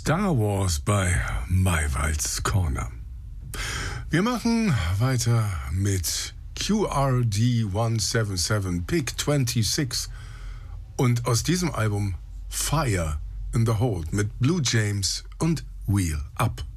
Star Wars bei Maywalds Corner. Wir machen weiter mit QRD 177 Pick 26 und aus diesem Album Fire in the Hold mit Blue James und Wheel Up.